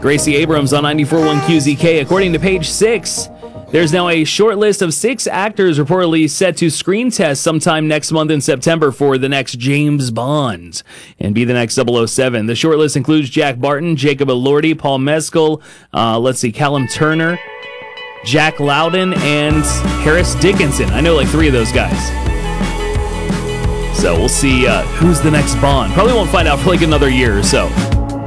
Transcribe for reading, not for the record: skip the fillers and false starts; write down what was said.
Gracie Abrams on 94.1 QZK. According to Page 6, there's now a short list of 6 actors reportedly set to screen test sometime next month in September for the next James Bond and be the next 007. The short list includes Jack Barton, Jacob Elordi, Paul Mescal, Callum Turner, Jack Loudon, and Harris Dickinson. I know like 3 of those guys. So we'll see who's the next Bond. Probably won't find out for like another year or so.